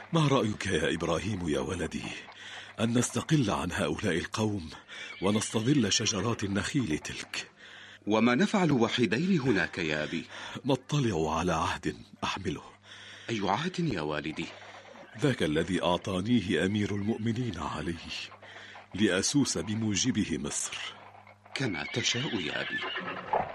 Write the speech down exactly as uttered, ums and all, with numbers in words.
ما رأيك يا إبراهيم يا ولدي أن نستقل عن هؤلاء القوم ونستظل شجرات النخيل تلك؟ وما نفعل وحيدين هناك يا أبي؟ نطلع على عهد أحمله. أي عهد يا والدي؟ ذاك الذي أعطانيه أمير المؤمنين علي لأسوس بموجبه مصر. كما تشاء يا أبي.